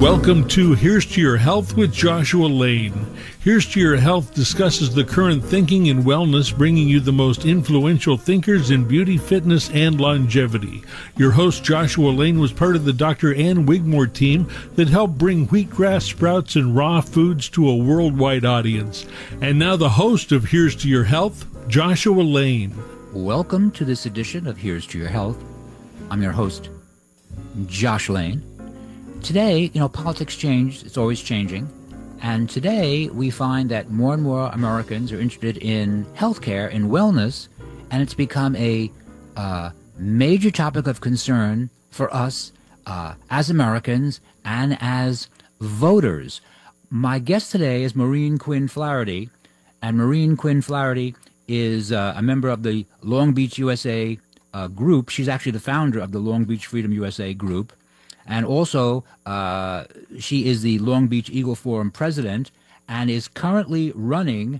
Welcome to Here's to Your Health with Joshua Lane. Here's to Your Health discusses the current thinking in wellness, bringing you the most influential thinkers in beauty, fitness, and longevity. Your host, Joshua Lane, was part of the Dr. Ann Wigmore team that helped bring wheatgrass sprouts and raw foods to a worldwide audience. And now the host of Here's to Your Health, Joshua Lane. Welcome to this edition of Here's to Your Health. I'm your host, Josh Lane. Today, politics changed. It's always changing. And today we find that more and more Americans are interested in healthcare and wellness, and it's become a major topic of concern for us as Americans and as voters. My guest today is Maureen Quinn Flaherty, and Maureen Quinn Flaherty is a member of the Long Beach USA group. She's actually the founder of the Long Beach Freedom USA group. And also, she is the Long Beach Eagle Forum president and is currently running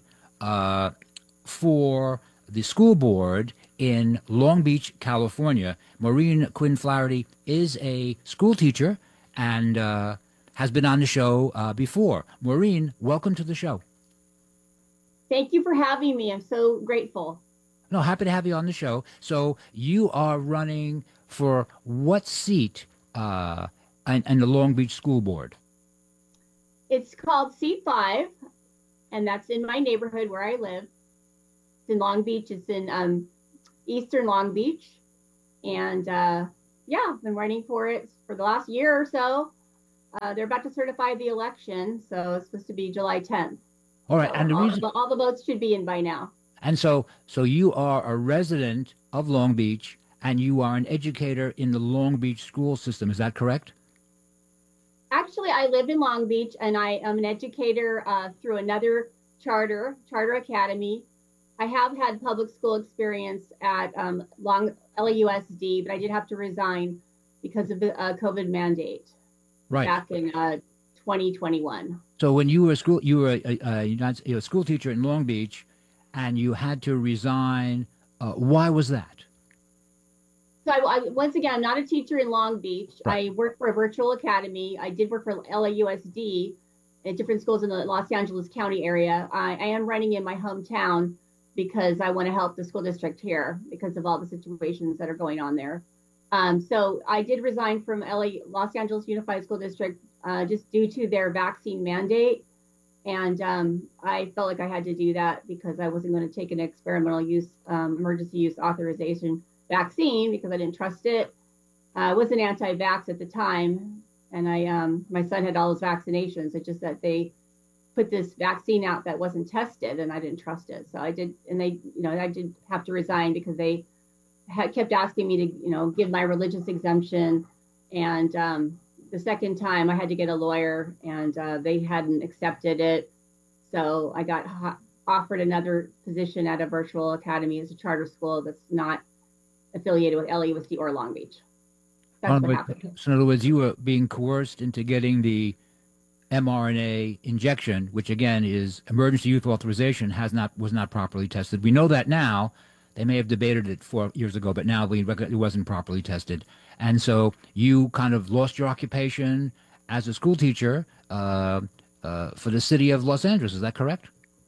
for the school board in Long Beach, California. Maureen Quinn Flaherty is a school teacher and has been on the show before. Maureen, welcome to the show. Thank you for having me. I'm so grateful. No, happy to have you on the show. So you are running for what seat and the Long Beach School Board? It's called Seat 5, and that's in my neighborhood where I live. It's in Long Beach. It's in eastern Long Beach. And I've been running for it for the last year or so. They're about to certify the election, so it's supposed to be July 10th. All right, so and all the votes should be in by now. And so you are a resident of Long Beach, and you are an educator in the Long Beach school system. Is that correct? Actually, I live in Long Beach, and I am an educator through another charter academy. I have had public school experience at LAUSD, but I did have to resign because of the COVID mandate back in 2021. So when you were a school teacher in Long Beach, and you had to resign, why was that? So once again, I'm not a teacher in Long Beach. Right. I work for a virtual academy. I did work for LAUSD at different schools in the Los Angeles County area. I am running in my hometown because I want to help the school district here because of all the situations that are going on there. So I did resign from Los Angeles Unified School District just due to their vaccine mandate. And I felt like I had to do that because I wasn't going to take an experimental use, emergency use authorization vaccine because I didn't trust it. I wasn't anti-vax at the time, and my son had all his vaccinations. It's just that they put this vaccine out that wasn't tested, and I didn't trust it. So I did, and I did have to resign because they kept asking me to, give my religious exemption, and the second time I had to get a lawyer, and they hadn't accepted it. So I got offered another position at a virtual academy as a charter school that's not affiliated with LAUSD or Long Beach. That's what happened. So in other words, you were being coerced into getting the mRNA injection, which again is emergency use authorization, was not properly tested. We know that now. They may have debated it 4 years ago, but now it wasn't properly tested. And so you kind of lost your occupation as a school teacher for the city of Los Angeles. Is that correct?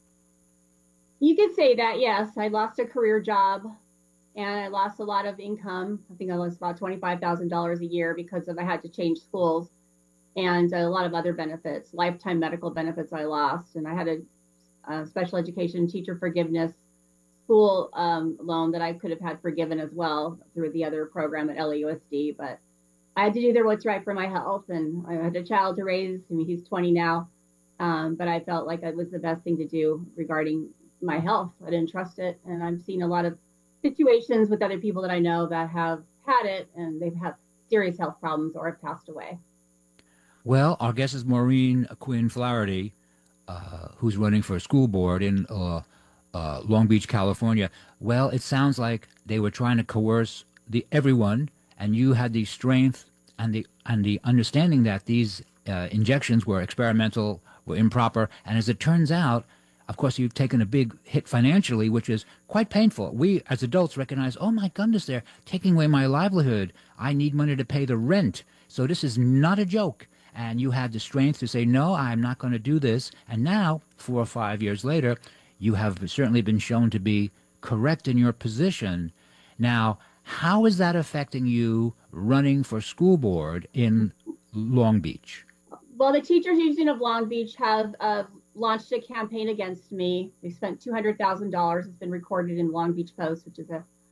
You could say that, yes. I lost a career job. And I lost a lot of income. I think I lost about $25,000 a year because I had to change schools, and a lot of other benefits, lifetime medical benefits I lost. And I had a special education teacher forgiveness school loan that I could have had forgiven as well through the other program at LAUSD. But I had to do what's right for my health. And I had a child to raise. I mean, he's 20 now. But I felt like it was the best thing to do regarding my health. I didn't trust it. And I've seen a lot of situations with other people that I know that have had it and they've had serious health problems or have passed away. Well, our guest is Maureen Quinn Flaherty, who's running for a school board in Long Beach, California. Well, it sounds like they were trying to coerce everyone, and you had the strength and the understanding that these injections were experimental, were improper, and as it turns out, of course, you've taken a big hit financially, which is quite painful. We, as adults, recognize, oh, my goodness, they're taking away my livelihood. I need money to pay the rent. So this is not a joke. and you had the strength to say, no, I'm not going to do this. And now, 4 or 5 years later, you have certainly been shown to be correct in your position. Now, how is that affecting you running for school board in Long Beach? Well, the Teachers Union of Long Beach have launched a campaign against me. They spent $200,000. It's been recorded in Long Beach Post, which is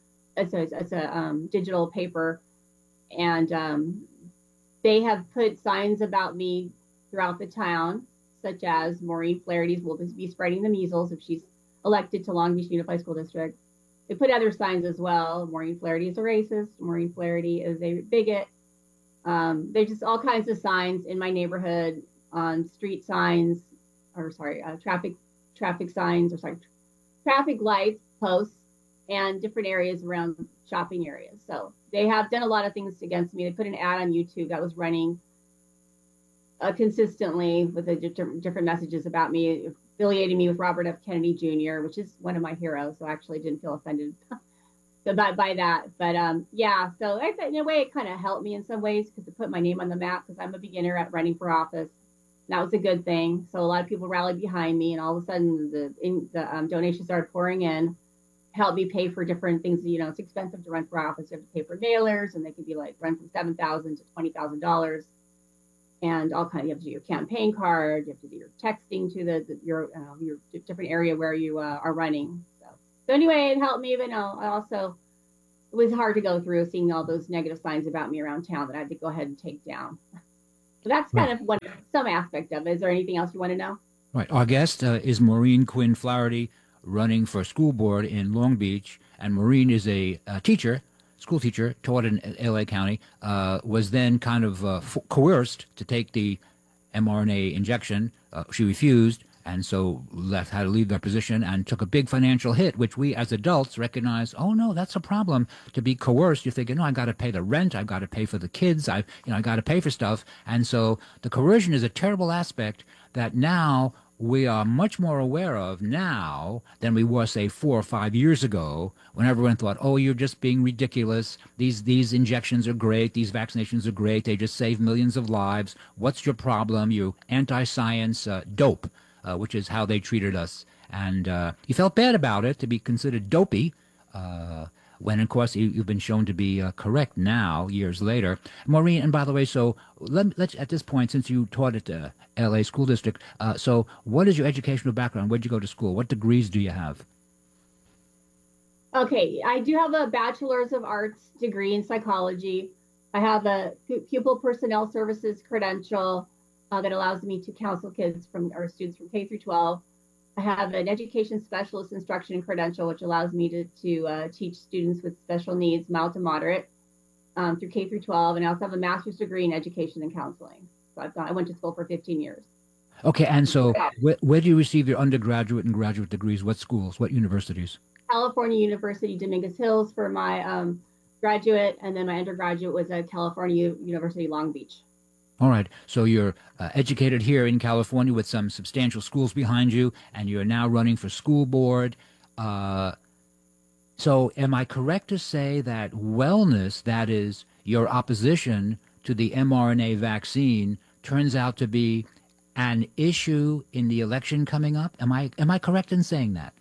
a digital paper, and they have put signs about me throughout the town, such as Maureen Flaherty will be spreading the measles if she's elected to Long Beach Unified School District. They put other signs as well. Maureen Flaherty is a racist. Maureen Flaherty is a bigot. There's just all kinds of signs in my neighborhood, on street signs, traffic signs, traffic lights, posts, and different areas around shopping areas. So they have done a lot of things against me. They put an ad on YouTube that was running consistently with different messages about me, affiliating me with Robert F. Kennedy Jr., which is one of my heroes. So I actually didn't feel offended by that. But yeah, so I thought in a way it kind of helped me in some ways because it put my name on the map, because I'm a beginner at running for office. And that was a good thing. So a lot of people rallied behind me, and all of a sudden the donations started pouring in, helped me pay for different things. You know, it's expensive to run for office. You have to pay for mailers, and they can be like run from $7,000 to $20,000. And all kinds. You have to do your campaign card. You have to do your texting to your different area where you are running. So anyway, it helped me. But no, it was hard to go through seeing all those negative signs about me around town that I had to go ahead and take down. So that's kind of some aspect of it. Is there anything else you want to know? Right. Our guest is Maureen Quinn Flaherty, running for school board in Long Beach, and Maureen is a teacher. School teacher, taught in LA County, was then kind of coerced to take the mRNA injection. She refused, and so had to leave their position and took a big financial hit, which we as adults recognize, oh no, that's a problem. To be coerced, you're thinking, no, I got to pay the rent, I've got to pay for the kids, I got to pay for stuff. And so the coercion is a terrible aspect that now we are much more aware of now than we were, say, 4 or 5 years ago, when everyone thought, oh, you're just being ridiculous. These injections are great. These vaccinations are great. They just save millions of lives. What's your problem? You anti-science dope, which is how they treated us. And you felt bad about it, to be considered dopey, when, of course, you've been shown to be correct now, years later. Maureen, and by the way, so let's at this point, since you taught at the LA School District, so what is your educational background? Where'd you go to school? What degrees do you have? Okay, I do have a Bachelor's of Arts degree in psychology. I have a pupil personnel services credential that allows me to counsel kids or students from K through 12. I have an education specialist instruction credential, which allows me to teach students with special needs, mild to moderate, through K through 12. And I also have a master's degree in education and counseling. So I went to school for 15 years. Okay, and so where do you receive your undergraduate and graduate degrees? What schools, what universities? California University, Dominguez Hills for my graduate, and then my undergraduate was at California University, Long Beach. All right. So you're educated here in California with some substantial schools behind you, and you're now running for school board. So am I correct to say that wellness, that is your opposition to the mRNA vaccine, turns out to be an issue in the election coming up? Am I correct in saying that?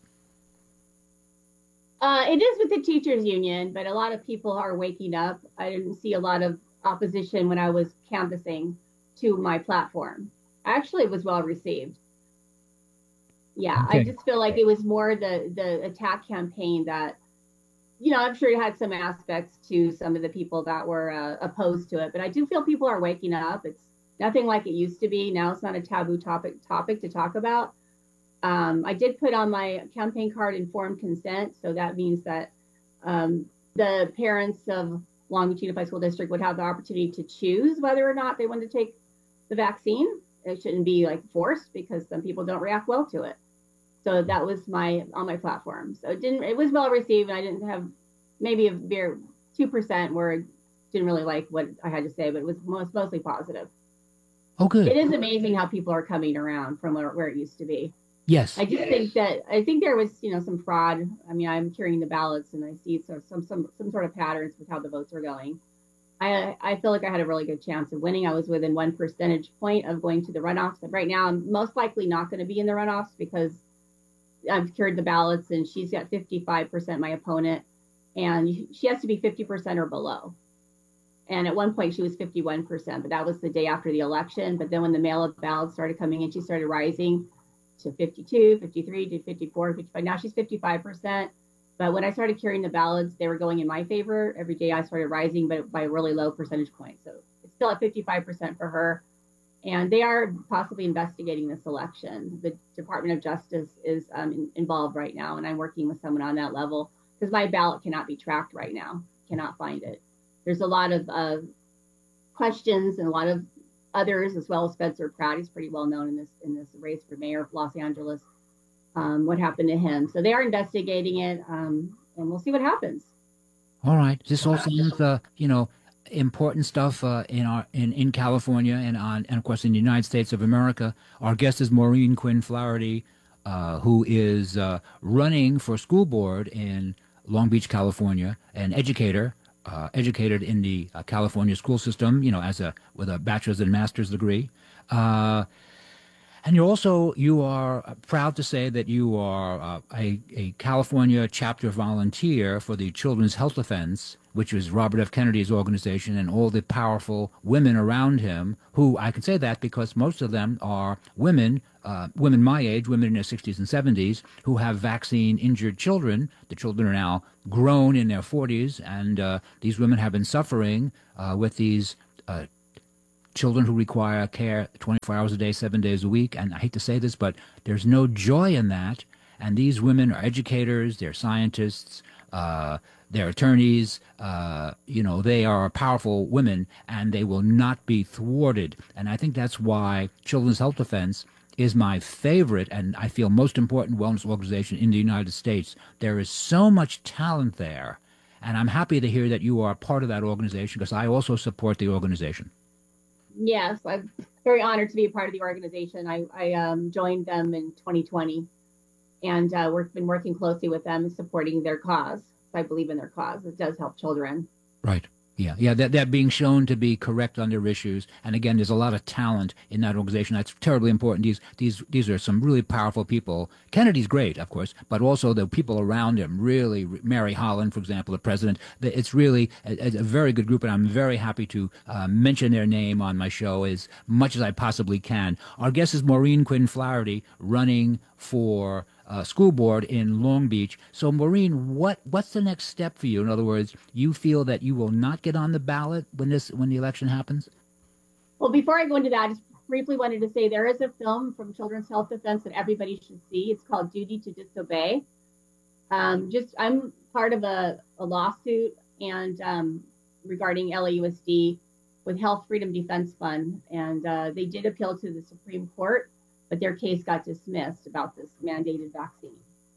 It is with the teachers union, but a lot of people are waking up. I didn't see a lot of opposition when I was canvassing to my platform. Actually, it was well received. Yeah, okay. I just feel like it was more the attack campaign that, I'm sure it had some aspects to some of the people that were opposed to it, but I do feel people are waking up. It's nothing like it used to be. Now it's not a taboo topic to talk about. I did put on my campaign card informed consent, so that means that the parents of Long Beach Unified School District would have the opportunity to choose whether or not they wanted to take the vaccine. It shouldn't be forced, because some people don't react well to it. So that was on my platform. So it was well received, and I didn't have maybe a mere 2% where didn't really like what I had to say, but it was mostly positive. Oh, good. It is amazing how people are coming around from where it used to be. Yes. I just think there was, some fraud. I mean, I'm carrying the ballots and I see some sort of patterns with how the votes are going. I feel like I had a really good chance of winning. I was within 1 percentage point of going to the runoffs. But right now, I'm most likely not going to be in the runoffs because I've cured the ballots and she's got 55%, my opponent, and she has to be 50% or below. And at one point she was 51%, but that was the day after the election. But then when the mail-in ballots started coming in, she started rising to 52, 53, to 54, 55. Now she's 55%. But when I started carrying the ballots, they were going in my favor. Every day I started rising, but by a really low percentage point. So it's still at 55% for her. And they are possibly investigating this election. The Department of Justice is involved right now, and I'm working with someone on that level because my ballot cannot be tracked right now. Cannot find it. There's a lot of questions and a lot of others, as well as Spencer Pratt. He's pretty well known in this race for mayor of Los Angeles. What happened to him? So they are investigating it, and we'll see what happens. All right. This all sounds, important stuff in California and of course in the United States of America. Our guest is Maureen Quinn Flaherty, who is running for school board in Long Beach, California, an educator. Educated in the California school system, with a bachelor's and master's degree. And you are proud to say that you are a California chapter volunteer for the Children's Health Defense, which is Robert F. Kennedy's organization, and all the powerful women around him, who I can say that because most of them are women my age, women in their 60s and 70s, who have vaccine-injured children. The children are now grown in their 40s, and these women have been suffering with these children who require care 24 hours a day, 7 days a week. And I hate to say this, but there's no joy in that. And these women are educators, they're scientists, they're attorneys, they are powerful women, and they will not be thwarted. And I think that's why Children's Health Defense is my favorite and I feel most important wellness organization in the United States. There is so much talent there. And I'm happy to hear that you are part of that organization because I also support the organization. Yes, I'm very honored to be a part of the organization. I joined them in 2020 and been working closely with them and supporting their cause. I believe in their cause. It does help children. Right. Yeah. They're being shown to be correct on their issues. And again, there's a lot of talent in that organization. That's terribly important. These are some really powerful people. Kennedy's great, of course, but also the people around him, really, Mary Holland, for example, the president. It's really a very good group, and I'm very happy to mention their name on my show as much as I possibly can. Our guest is Maureen Quinn Flaherty, running for school board in Long Beach. So, Maureen, what's the next step for you? In other words, you feel that you will not get on the ballot when the election happens? Well, before I go into that, I just briefly wanted to say there is a film from Children's Health Defense that everybody should see. It's called Duty to Disobey. I'm part of a lawsuit and regarding LAUSD with Health Freedom Defense Fund, and they did appeal to the Supreme Court, but their case got dismissed about this mandated vaccine.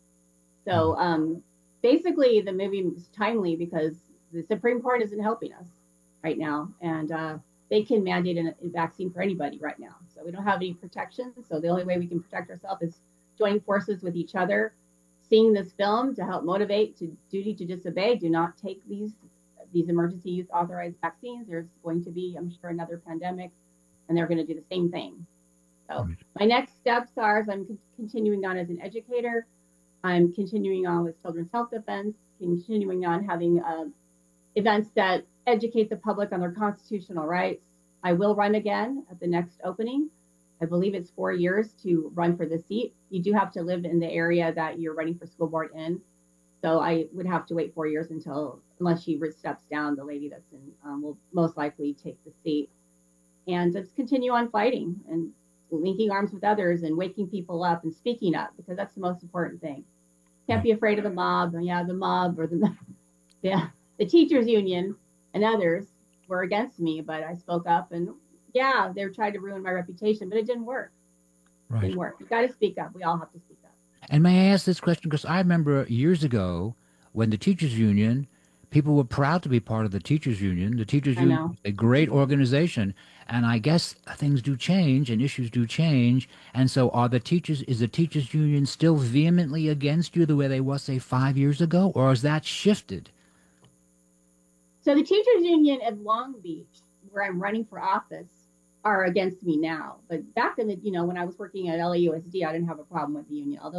So basically, the movie was timely because the Supreme Court isn't helping us right now, and they can mandate a vaccine for anybody right now. So we don't have any protection. So the only way we can protect ourselves is joining forces with each other, seeing this film to help motivate to duty to disobey. Do not take these emergency use authorized vaccines. There's going to be, I'm sure, another pandemic, and they're going to do the same thing. So my next steps are, as I'm continuing on as an educator, I'm continuing on with Children's Health Defense, continuing on having events that educate the public on their constitutional rights. I will run again at the next opening. I believe it's 4 years to run for the seat. You do have to live in the area that you're running for school board in. So I would have to wait 4 years unless she steps down, the lady that's in will most likely take the seat. And just continue on fighting and linking arms with others and waking people up and speaking up, because that's the most important thing. Can't be afraid of the mob. The mob or the teachers union and others were against me, but I spoke up, and they tried to ruin my reputation, but it didn't work. Right. It didn't work. You got to speak up. We all have to speak up. And may I ask this question? Because I remember years ago when the teachers union, people were proud to be part of the teachers union. The teachers union is a great organization. And I guess things do change and issues do change. And so is the teachers union still vehemently against you the way they was, say, 5 years ago? Or has that shifted? So the teachers union of Long Beach, where I'm running for office, are against me now. But back in the, when I was working at LAUSD, I didn't have a problem with the union. Although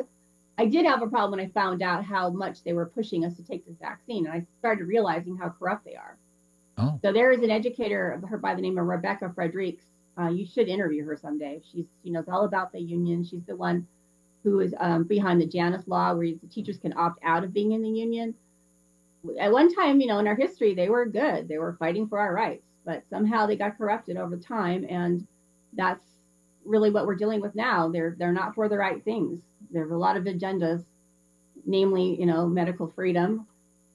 I did have a problem when I found out how much they were pushing us to take this vaccine. And I started realizing how corrupt they are. Oh. So there is an educator, her by the name of Rebecca Fredericks. You should interview her someday. She knows all about the union. She's the one who is behind the Janus law, where the teachers can opt out of being in the union. At one time, in our history, they were good. They were fighting for our rights, but somehow they got corrupted over time, and that's really what we're dealing with now. They're not for the right things. There's a lot of agendas, namely, medical freedom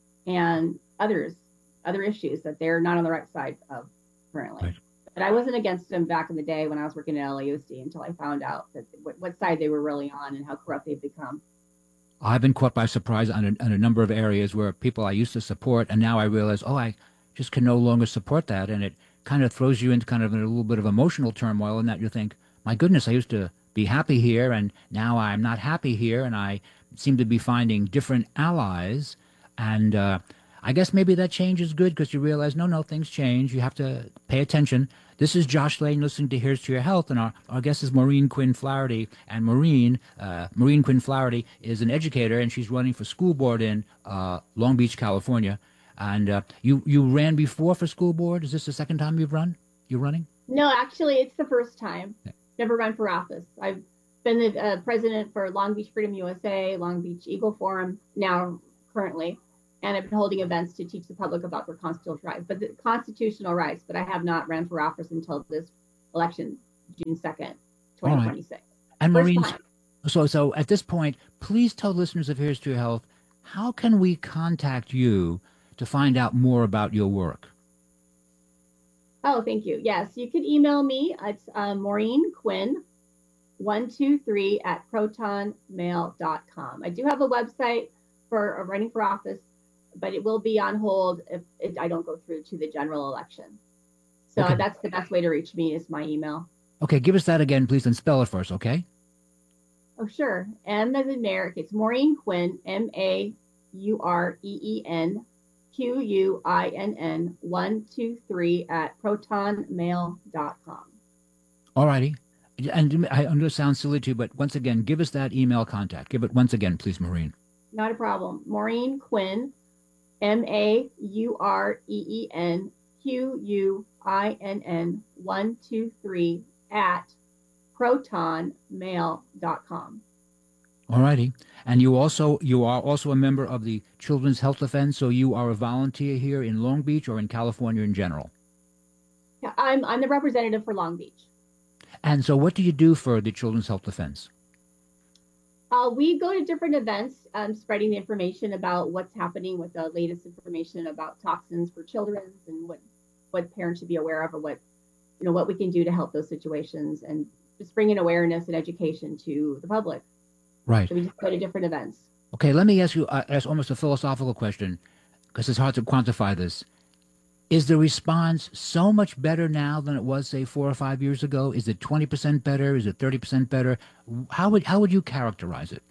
and other issues that they're not on the right side of currently. Right. But I wasn't against them back in the day when I was working at LAUSD until I found out that what side they were really on and how corrupt they've become. I've been caught by surprise on a number of areas where people I used to support, and now I realize, I just can no longer support that, and it kind of throws you into kind of a little bit of emotional turmoil, in that you think, my goodness, I used to be happy here, and now I'm not happy here, and I seem to be finding different allies, and I guess maybe that change is good because you realize, no, things change. You have to pay attention. This is Josh Lane listening to Here's to Your Health, and our guest is Maureen Quinn Flaherty. And Maureen Quinn Flaherty is an educator, and she's running for school board in Long Beach, California. And you ran before for school board? Is this the second time you're running? No, actually, it's the first time. Never run for office. I've been the president for Long Beach Freedom USA, Long Beach Eagle Forum, now currently. And I've been holding events to teach the public about their constitutional rights, but I have not ran for office until this election, June 2nd, 2026. Right. And Maureen, so at this point, please tell listeners of Here's to Your Health, how can we contact you to find out more about your work? Oh, thank you. Yes, you can email me. It's Maureen Quinn 123 at protonmail.com. I do have a website for running for office, but it will be on hold if I don't go through to the general election. So okay. That's the best way to reach me is my email. Okay, give us that again, please, and spell it for us, okay? Oh, sure. M as in Merrick. It's Maureen Quinn, MAUREEN QUINN 123 at protonmail.com. All righty. And I know it sounds silly to you, but once again, give us that email contact. Give it once again, please, Maureen. Not a problem. Maureen Quinn, MAUREEN QUINN 123 at protonmail.com. All righty. And you are also a member of the Children's Health Defense, so you are a volunteer here in Long Beach or in California in general? Yeah, I'm the representative for Long Beach. And so what do you do for the Children's Health Defense? We go to different events, spreading the information about what's happening with the latest information about toxins for children and what parents should be aware of, or what we can do to help those situations, and just bringing awareness and education to the public. Right. So we just go to different events. Okay, let me ask you almost a philosophical question, because it's hard to quantify this. Is the response so much better now than it was, say, 4 or 5 years ago? Is it 20% better? Is it 30% better? How would you characterize it?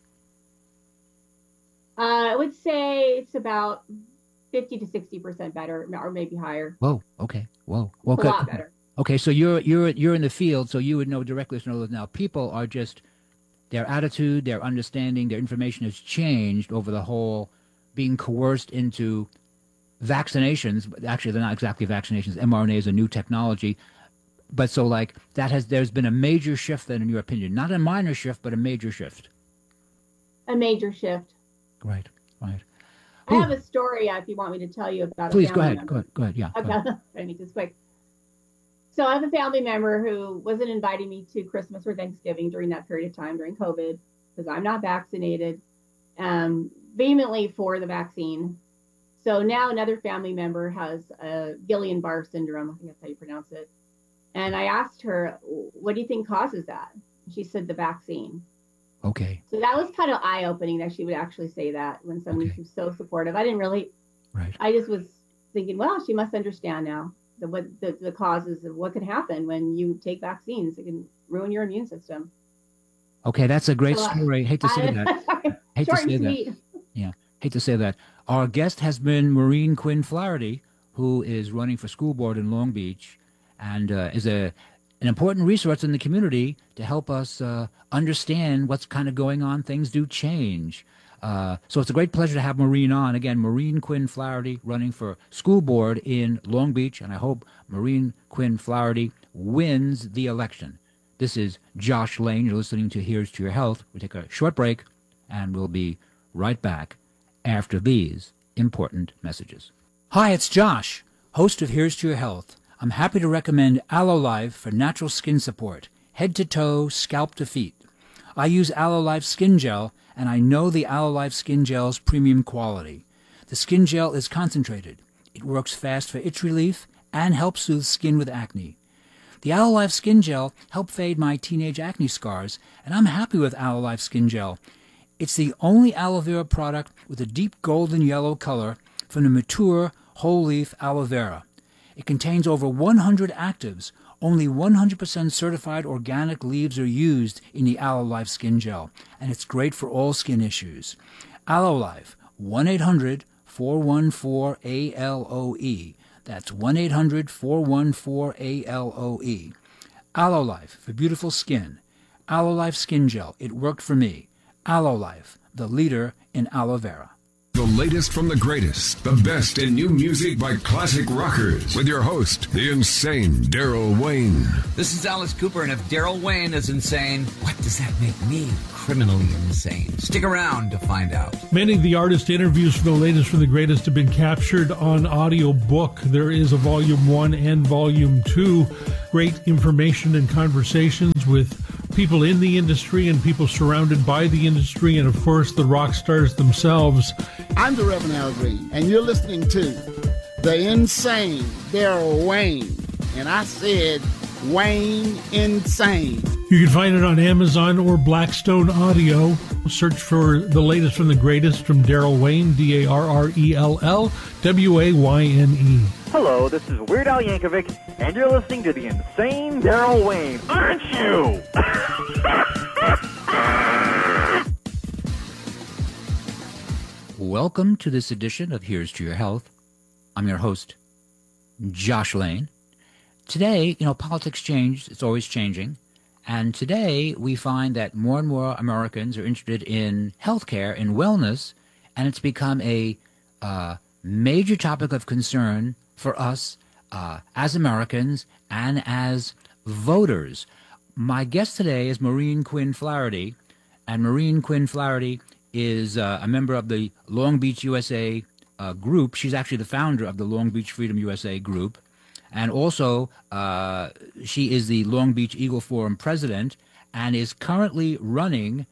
I would say it's about 50 to 60% better, or maybe higher. Whoa. Okay. Whoa. A lot better. Okay, so you're in the field, so you would know directly that now people are just, their attitude, their understanding, their information has changed over the whole being coerced into vaccinations. Actually, they're not exactly vaccinations. mRNA is a new technology. But so there's been a major shift then, in your opinion, not a minor shift, but a major shift. A major shift. Right. I have a story if you want me to tell you about. Please go ahead. Go ahead. Yeah. Okay. Try to make this quick. So I have a family member who wasn't inviting me to Christmas or Thanksgiving during that period of time during COVID, because I'm not vaccinated, vehemently for the vaccine. So now another family member has Guillain-Barré syndrome. I think that's how you pronounce it. And I asked her, what do you think causes that? She said the vaccine. Okay. So that was kind of eye-opening that she would actually say that when somebody who's so supportive. I didn't really, right. I just was thinking, well, she must understand now the causes of what can happen when you take vaccines. It can ruin your immune system. Okay, that's a great story. Hate to say that. Hate to say that. Yeah, hate to say that. Our guest has been Maureen Quinn Flaherty, who is running for school board in Long Beach and is an important resource in the community to help us understand what's kind of going on. Things do change. So it's a great pleasure to have Maureen on. Again, Maureen Quinn Flaherty running for school board in Long Beach, and I hope Maureen Quinn Flaherty wins the election. This is Josh Lane. You're listening to Here's to Your Health. We take a short break, and we'll be right back after these important messages. Hi, it's Josh, host of Here's to Your Health. I'm happy to recommend Aloe Life for natural skin support, head to toe, scalp to feet. I use Aloe Life Skin Gel, and I know the Aloe Life Skin Gel's premium quality. The skin gel is concentrated. It works fast for itch relief and helps soothe skin with acne. The Aloe Life Skin Gel helped fade my teenage acne scars, and I'm happy with Aloe Life Skin Gel. It's the only aloe vera product with a deep golden yellow color from the mature whole leaf aloe vera. It contains over 100 actives. Only 100% certified organic leaves are used in the Aloe Life Skin Gel, and it's great for all skin issues. Aloe Life, 1-800-414-ALOE. That's 1-800-414-ALOE. Aloe Life for beautiful skin. Aloe Life Skin Gel. It worked for me. Aloe Life, the leader in aloe vera. The latest from the greatest, the best in new music by classic rockers, with your host, the insane Daryl Wayne. This is Alice Cooper, and if Daryl Wayne is insane, what does that make me criminally insane? Stick around to find out. Many of the artist interviews for the latest from the greatest have been captured on audio book. There is a Volume 1 and Volume 2. Great information and conversations with people in the industry and people surrounded by the industry, and of course the rock stars themselves. I'm the Reverend Al Green, and you're listening to the insane Daryl Wayne. And I said Wayne Insane. You can find it on Amazon or Blackstone Audio. Search for the latest from the greatest from Daryl Wayne, Darrell Wayne. Hello, this is Weird Al Yankovic, and you're listening to the insane Daryl Wayne, aren't you? Welcome to this edition of Here's to Your Health. I'm your host, Josh Lane. Today, politics change. It's always changing. And today we find that more and more Americans are interested in healthcare and wellness, and it's become a major topic of concern for us as Americans and as voters. My guest today is Maureen Quinn Flaherty, and Maureen Quinn Flaherty is a member of the Long Beach USA group. She's actually the founder of the Long Beach Freedom USA group. And also, she is the Long Beach Eagle Forum president and is currently running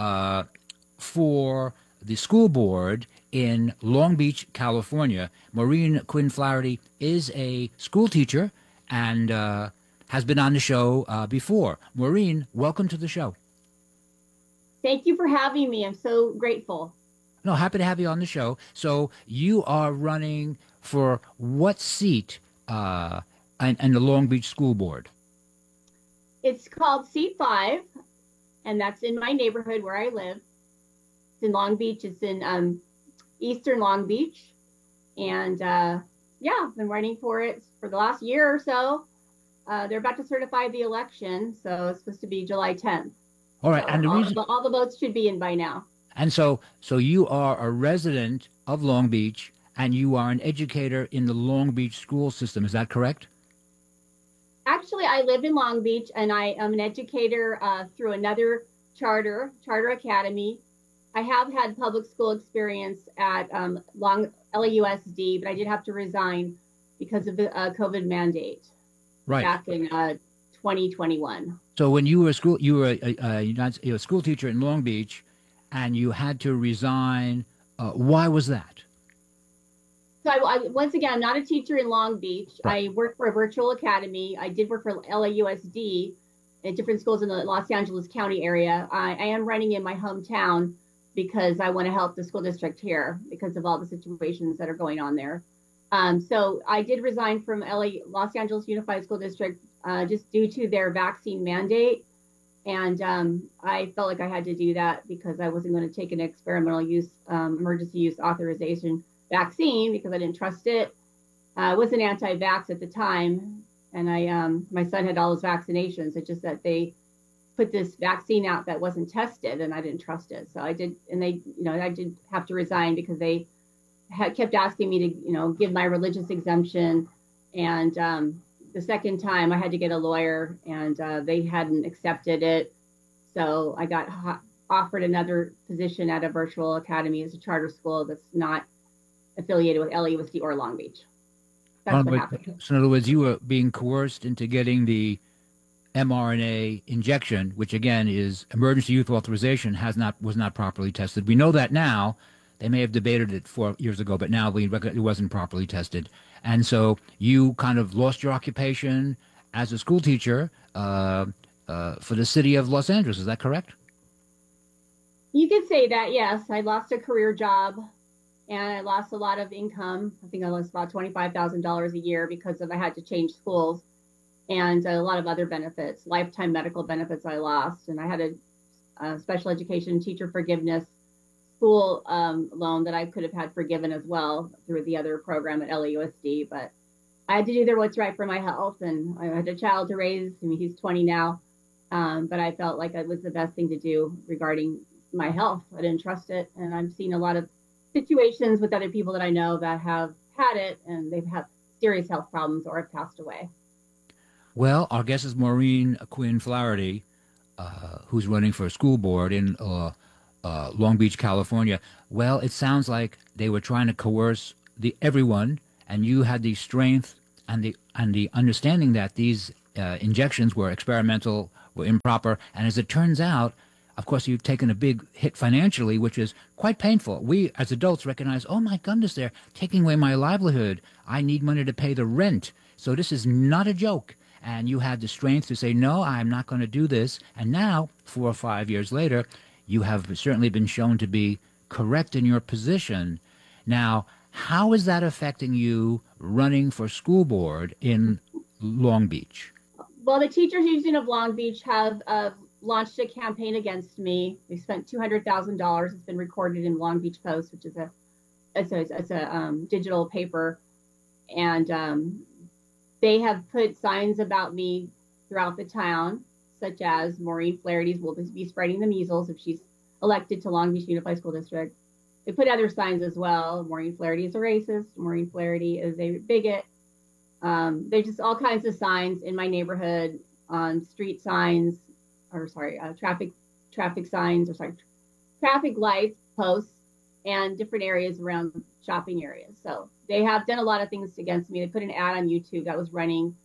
for the school board in Long Beach, California. Maureen Quinn Flaherty is a school teacher and has been on the show before. Maureen, welcome to the show. Thank you for having me. I'm so grateful. No, happy to have you on the show. So you are running for what seat and the Long Beach School Board? It's called Seat 5, and that's in my neighborhood where I live. It's in Long Beach. It's in Eastern Long Beach. And I've been running for it for the last year or so. They're about to certify the election, so it's supposed to be July 10th. All right, So and all the votes should be in by now. And so you are a resident of Long Beach, and you are an educator in the Long Beach school system. Is that correct? Actually, I live in Long Beach, and I am an educator through another charter academy. I have had public school experience at LAUSD, but I did have to resign because of the COVID mandate back in 2021. So when you were a school teacher in Long Beach, and you had to resign. Why was that? So once again, I'm not a teacher in Long Beach. Right. I work for a virtual academy. I did work for LAUSD at different schools in the Los Angeles County area. I am running in my hometown because I want to help the school district here because of all the situations that are going on there. So I did resign from Los Angeles Unified School District just due to their vaccine mandate. And I felt like I had to do that because I wasn't going to take an experimental use, emergency use authorization vaccine because I didn't trust it. I wasn't anti-vax at the time, and my son had all his vaccinations. It's just that they put this vaccine out that wasn't tested, and I didn't trust it. So I did, and I did have to resign because they kept asking me to, give my religious exemption. And the second time I had to get a lawyer, and they hadn't accepted it. So I got offered another position at a virtual academy as a charter school that's not affiliated with LAUSD or Long Beach. That's what happened. So in other words, you were being coerced into getting the mRNA injection, which again is emergency youth authorization, was not properly tested. We know that now. They may have debated it 4 years ago, but now it wasn't properly tested. And so you kind of lost your occupation as a school teacher for the city of Los Angeles. Is that correct? You could say that, yes. I lost a career job, and I lost a lot of income. I think I lost about $25,000 a year because I had to change schools, and a lot of other benefits, lifetime medical benefits I lost. And I had a special education teacher forgiveness school loan that I could have had forgiven as well through the other program at LAUSD. But I had to do what's right for my health, and I had a child to raise. I mean, he's 20 now, but I felt like it was the best thing to do regarding my health. I didn't trust it, and I've seen a lot of situations with other people that I know that have had it, and they've had serious health problems or have passed away. Well, our guest is Maureen Quinn Flaherty, who's running for a school board in Long Beach, California. Well, it sounds like they were trying to coerce everyone, and you had the strength and the understanding that these injections were experimental, were improper, and as it turns out, of course, you've taken a big hit financially, which is quite painful. We, as adults, recognize, oh my goodness, they're taking away my livelihood. I need money to pay the rent. So this is not a joke. And you had the strength to say, no, I'm not going to do this. And now, 4 or 5 years later, you have certainly been shown to be correct in your position. Now, how is that affecting you running for school board in Long Beach? Well, the Teachers Union of Long Beach have launched a campaign against me. They spent $200,000. It's been recorded in Long Beach Post, which is a digital paper, and they have put signs about me throughout the town, such as Maureen Flaherty will be spreading the measles if she's elected to Long Beach Unified School District. They put other signs as well. Maureen Flaherty is a racist. Maureen Flaherty is a bigot. There's just all kinds of signs in my neighborhood, on street signs, traffic lights, posts, and different areas around shopping areas. So they have done a lot of things against me. They put an ad on YouTube that was running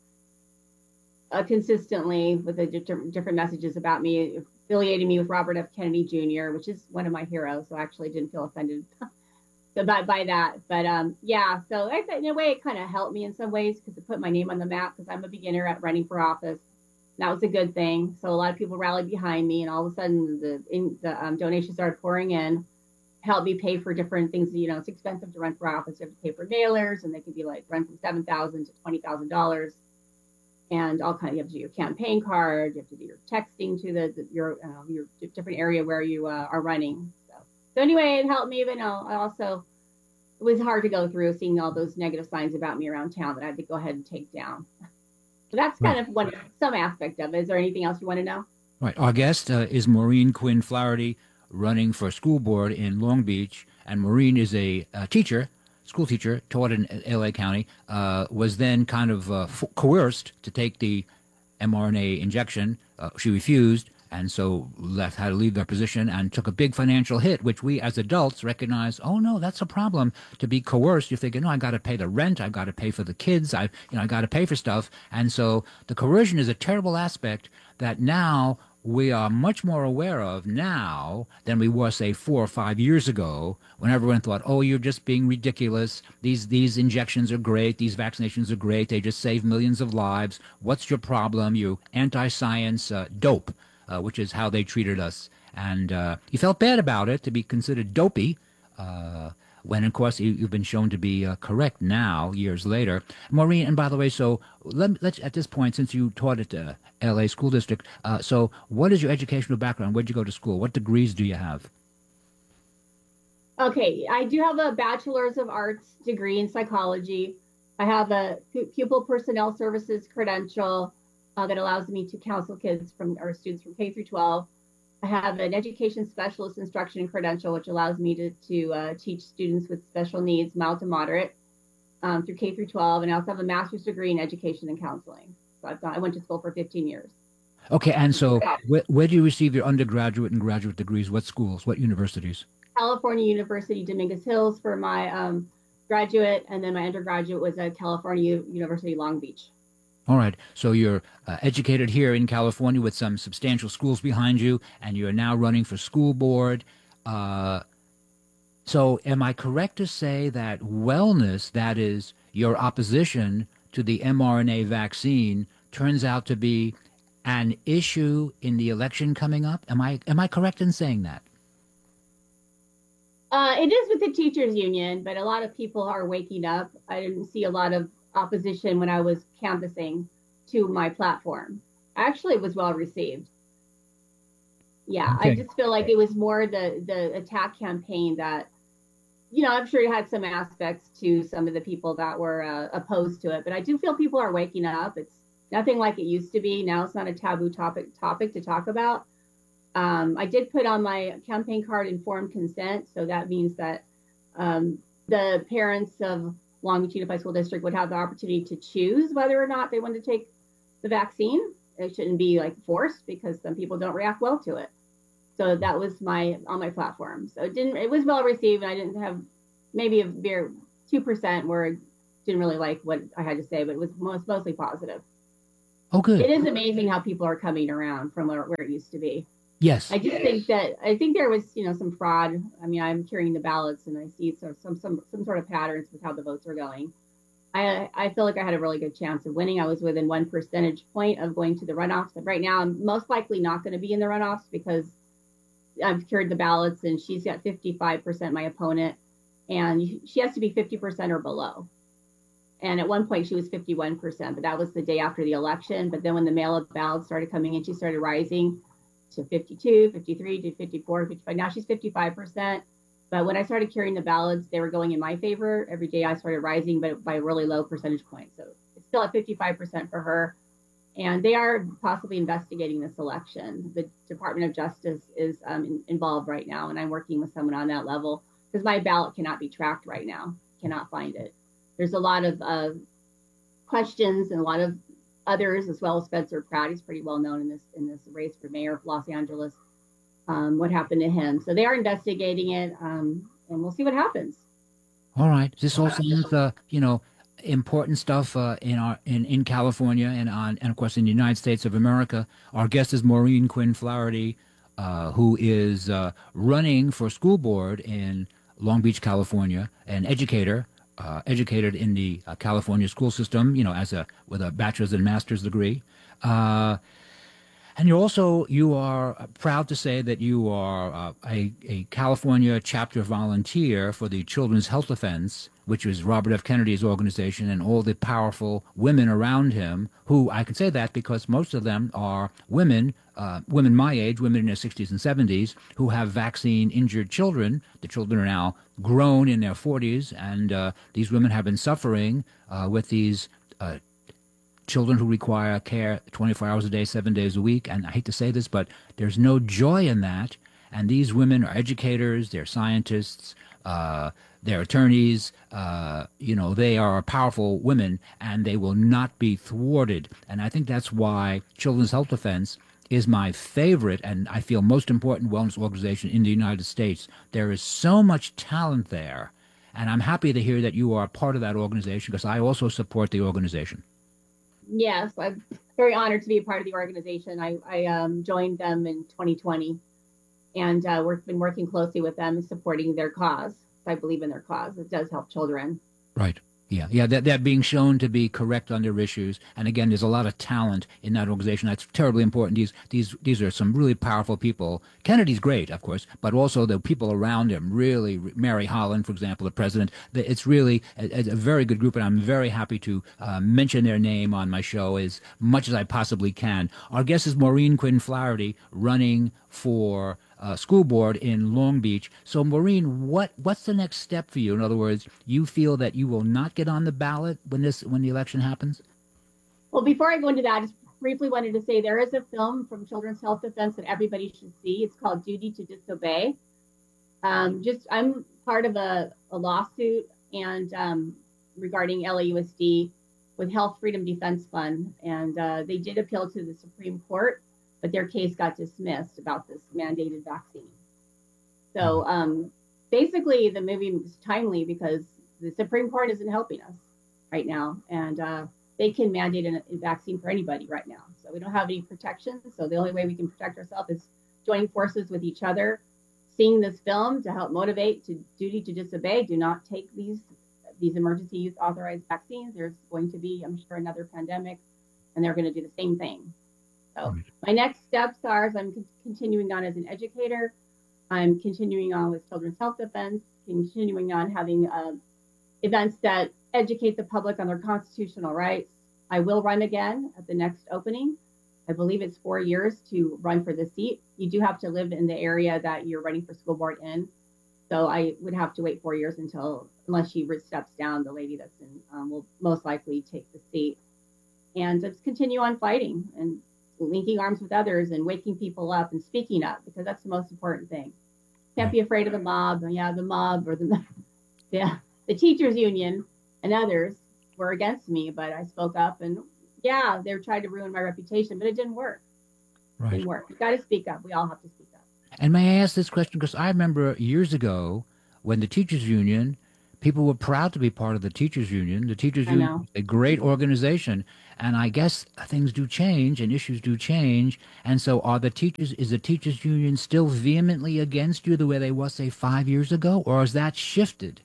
consistently with the different messages about me, affiliating me with Robert F. Kennedy Jr., which is one of my heroes. So I actually didn't feel offended by that. But so I thought in a way it kind of helped me in some ways because it put my name on the map because I'm a beginner at running for office. That was a good thing. So a lot of people rallied behind me, and all of a sudden the donations started pouring in, helped me pay for different things. It's expensive to run for office. You have to pay for mailers, and they could be like run from $7,000 to $20,000, and all kinds. You have to do your campaign card. You have to do your texting to your different area where you are running. So anyway, it helped me. But I also it was hard to go through seeing all those negative signs about me around town that I had to go ahead and take down. So that's kind of some aspect of it. Is there anything else you want to know? Right. Our guest is Maureen Quinn Flaherty, running for school board in Long Beach. And Maureen is a school teacher, taught in L.A. County, was then kind of coerced to take the mRNA injection. She refused, and so had to leave their position and took a big financial hit, which we as adults recognize, oh no, that's a problem. To be coerced, you're thinking, no, I got to pay the rent, I've got to pay for the kids, I got to pay for stuff. And so the coercion is a terrible aspect that now we are much more aware of now than we were, say, 4 or 5 years ago, when everyone thought, oh, you're just being ridiculous. These injections are great. These vaccinations are great. They just save millions of lives. What's your problem? You anti-science dope, which is how they treated us. And you felt bad about it, to be considered dopey, when, of course, you've been shown to be correct now, years later. Maureen, and by the way, so let's at this point, since you taught at the L.A. School District, so what is your educational background? Where'd you go to school? What degrees do you have? Okay, I do have a Bachelor's of Arts degree in psychology. I have a pupil personnel services credential that allows me to counsel kids or students from K through 12. I have an education specialist instruction credential, which allows me to teach students with special needs, mild to moderate, through K through 12. And I also have a master's degree in education and counseling. So I went to school for 15 years. Okay, and so where do you receive your undergraduate and graduate degrees? What schools, what universities? California University, Dominguez Hills for my graduate, and then my undergraduate was at California University, Long Beach. All right. So you're educated here in California with some substantial schools behind you, and you're now running for school board. So am I correct to say that wellness, that is your opposition to the mRNA vaccine, turns out to be an issue in the election coming up? Am I correct in saying that? It is with the teachers union, but a lot of people are waking up. I didn't see a lot of opposition when I was canvassing to my platform. Actually, it was well received. Yeah, okay. I just feel like it was more the attack campaign that, I'm sure it had some aspects to some of the people that were opposed to it, but I do feel people are waking up. It's nothing like it used to be. Now it's not a taboo topic to talk about. I did put on my campaign card informed consent, so that means that the parents of Long Beach Unified School District would have the opportunity to choose whether or not they wanted to take the vaccine. It shouldn't be forced, because some people don't react well to it. So that was on my platform. So it was well received, and I didn't have maybe a bare 2% where I didn't really like what I had to say, but it was mostly positive. Oh, good. It is amazing how people are coming around from where it used to be. Yes. I just think there was, some fraud. I mean, I'm carrying the ballots and I see some sort of patterns with how the votes are going. I feel like I had a really good chance of winning. I was within 1 percentage point of going to the runoffs. But right now, I'm most likely not going to be in the runoffs because I've carried the ballots and she's got 55%, my opponent, and she has to be 50% or below. And at one point she was 51%, but that was the day after the election. But then when the mail-up ballots started coming in, she started rising to 52, 53, to 54, 55. Now she's 55%. But when I started carrying the ballots, they were going in my favor. Every day I started rising, but by a really low percentage point. So it's still at 55% for her. And they are possibly investigating this election. The Department of Justice is involved right now, and I'm working with someone on that level because my ballot cannot be tracked right now. Cannot find it. There's a lot of questions and a lot of others, as well as Spencer Pratt. He's pretty well known in this race for mayor of Los Angeles. What happened to him? So they are investigating it, and we'll see what happens. All right. This all sounds, important stuff in California and of course in the United States of America. Our guest is Maureen Quinn Flaherty, who is running for school board in Long Beach, California, an educator. Educated in the California school system, with a bachelor's and master's degree. And you are proud to say that you are a California chapter volunteer for the Children's Health Defense, which is Robert F. Kennedy's organization, and all the powerful women around him, who I can say that because most of them are women my age, women in their 60s and 70s, who have vaccine-injured children. The children are now grown in their 40s, and these women have been suffering with these children who require care 24 hours a day, 7 days a week. And I hate to say this, but there's no joy in that. And these women are educators, they're scientists, they're attorneys, they are powerful women, and they will not be thwarted. And I think that's why Children's Health Defense is my favorite and I feel most important wellness organization in the United States. There is so much talent there, and I'm happy to hear that you are part of that organization because I also support the organization. Yes, I'm very honored to be a part of the organization. I joined them in 2020 and been working closely with them and supporting their cause. I believe in their cause. It does help children. Right. Yeah, that being shown to be correct on their issues. And again, there's a lot of talent in that organization. That's terribly important. These are some really powerful people. Kennedy's great, of course, but also the people around him, really, Mary Holland, for example, the president. It's really a very good group, and I'm very happy to mention their name on my show as much as I possibly can. Our guest is Maureen Quinn Flaherty, running for school board in Long Beach. So, Maureen, what's the next step for you? In other words, you feel that you will not get on the ballot when the election happens? Well, before I go into that, I just briefly wanted to say there is a film from Children's Health Defense that everybody should see. It's called Duty to Disobey. I'm part of a lawsuit and regarding LAUSD with Health Freedom Defense Fund, and they did appeal to the Supreme Court, but their case got dismissed about this mandated vaccine. So basically, the movie is timely because the Supreme Court isn't helping us right now, and they can mandate a vaccine for anybody right now. So we don't have any protection. So the only way we can protect ourselves is joining forces with each other, seeing this film to help motivate to duty to disobey. Do not take these emergency use authorized vaccines. There's going to be, I'm sure, another pandemic, and they're going to do the same thing. So my next steps are, as I'm continuing on as an educator, I'm continuing on with Children's Health Defense, continuing on having events that educate the public on their constitutional rights. I will run again at the next opening. I believe it's 4 years to run for the seat. You do have to live in the area that you're running for school board in. So I would have to wait 4 years unless she steps down, the lady that's in will most likely take the seat. And just continue on fighting and linking arms with others and waking people up and speaking up, because that's the most important thing. Can't be afraid of the mob. Yeah, the mob or the teachers union and others were against me, but I spoke up, and yeah, they tried to ruin my reputation, but it didn't work. Right. It didn't work. You got to speak up. We all have to speak up. And may I ask this question? Because I remember years ago when the teachers union, people were proud to be part of the teachers union. The teachers union, a great organization. And I guess things do change and issues do change. And so is the teachers union still vehemently against you the way they was, say, 5 years ago? Or has that shifted?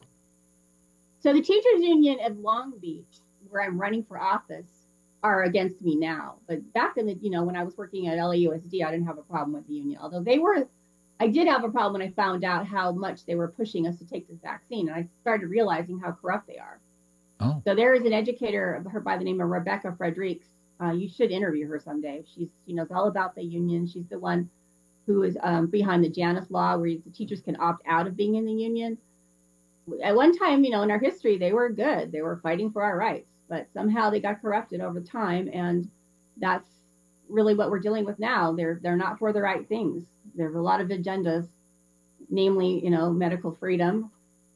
So the teachers union of Long Beach, where I'm running for office, are against me now. But back in the, when I was working at LAUSD, I didn't have a problem with the union. Although I did have a problem when I found out how much they were pushing us to take this vaccine. And I started realizing how corrupt they are. Oh. So there is an educator by the name of Rebecca Fredericks. You should interview her someday. She knows all about the union. She's the one who is behind the Janus law, where the teachers can opt out of being in the union. At one time, in our history, they were good. They were fighting for our rights, but somehow they got corrupted over time. And that's really what we're dealing with now. They're not for the right things. There's a lot of agendas, namely, medical freedom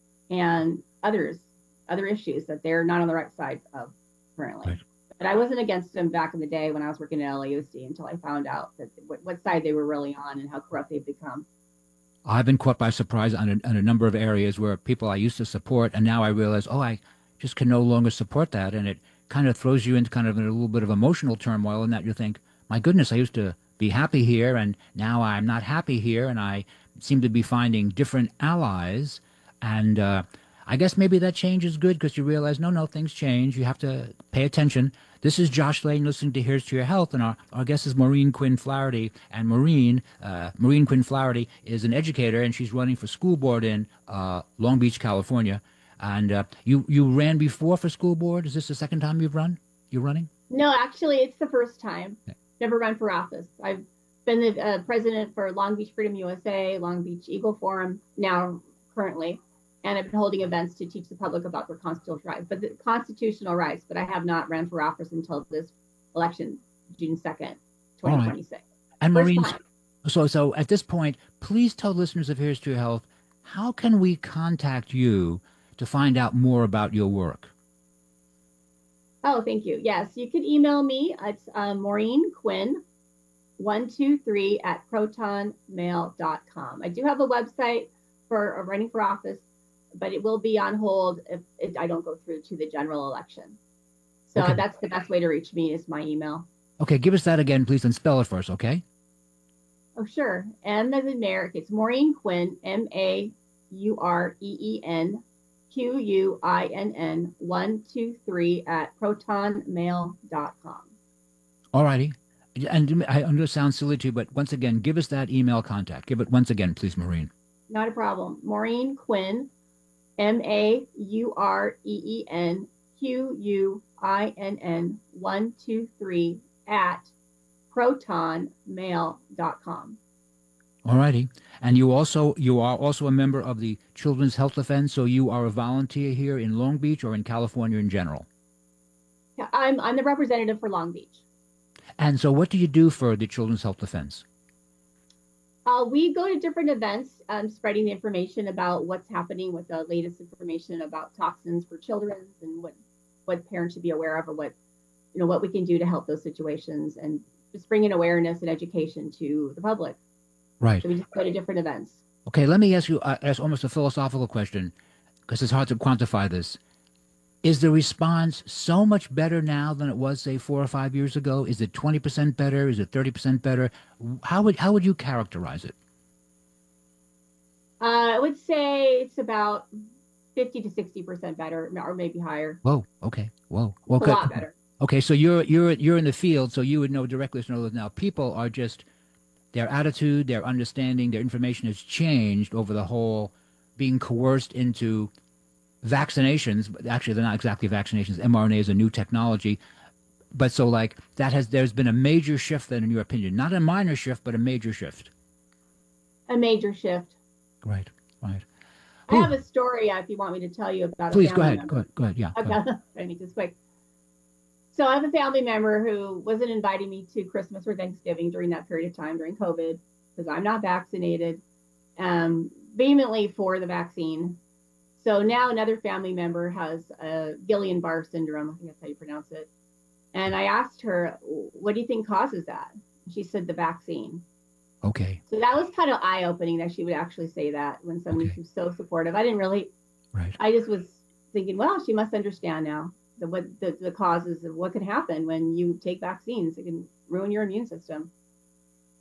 and other issues that they're not on the right side of currently. Right. But I wasn't against them back in the day when I was working at LAUSD until I found out that what side they were really on and how corrupt they've become. I've been caught by surprise on a number of areas where people I used to support, and now I realize, I just can no longer support that. And it kind of throws you into kind of a little bit of emotional turmoil in that you think, my goodness, I used to be happy here, and now I'm not happy here, and I seem to be finding different allies. And I guess maybe that change is good because you realize, no, things change. You have to pay attention. This is Josh Lane listening to Here's to Your Health, and our guest is Maureen Quinn Flaherty. And Maureen Quinn Flaherty is an educator, and she's running for school board in Long Beach, California. And you ran before for school board? Is this the second time you're running? No, actually, it's the first time. Never run for office. I've been the president for Long Beach Freedom USA, Long Beach Eagle Forum, now currently. And I've been holding events to teach the public about their constitutional rights, but I have not ran for office until this election, June 2nd, 2026. Right. And Maureen, so at this point, please tell listeners of Here's to Your Health, how can we contact you to find out more about your work? Oh, thank you. Yes, you can email me. It's Maureen Quinn 123@protonmail.com. I do have a website for running for office, but it will be on hold if I don't go through to the general election. So That's the best way to reach me is my email. Okay, give us that again, please, and spell it first, okay? Oh, sure. M as in Merrick. It's Maureen Quinn, MAUREEN QUINN 123@protonmail.com. All righty. And I know it sounds silly to you, but once again, give us that email contact. Give it once again, please, Maureen. Not a problem. Maureen Quinn, MAUREEN QUINN 123@protonmail.com. All righty. And you are also a member of the Children's Health Defense, so you are a volunteer here in Long Beach or in California in general? Yeah, I'm the representative for Long Beach. And so what do you do for the Children's Health Defense? We go to different events, spreading the information about what's happening with the latest information about toxins for children and what parents should be aware of, or what we can do to help those situations, and just bringing awareness and education to the public. Right. So we just go to different events. Okay, let me ask you almost a philosophical question, because it's hard to quantify this. Is the response so much better now than it was, say, 4 or 5 years ago? Is it 20% better? Is it 30% better? How would you characterize it? I would say it's about 50 to 60% better, or maybe higher. Whoa. Okay. Whoa. A lot better. Okay, so you're in the field, so you would know directly. Know that now people are just, their attitude, their understanding, their information has changed over the whole being coerced into vaccinations. Actually, they're not exactly vaccinations. mRNA is a new technology. But so there's been a major shift then, in your opinion, not a minor shift, but a major shift. A major shift. Right. I have a story if you want me to tell you about. Please go ahead. Go ahead. Yeah. Okay, I make this quick. So I have a family member who wasn't inviting me to Christmas or Thanksgiving during that period of time during COVID, because I'm not vaccinated, vehemently for the vaccine. So now another family member has Guillain-Barré syndrome. I think that's how you pronounce it. And I asked her, what do you think causes that? She said the vaccine. Okay. So that was kind of eye-opening that she would actually say that when somebody who's so supportive. I didn't really, right. I just was thinking, well, she must understand now the causes of what could happen when you take vaccines. It can ruin your immune system.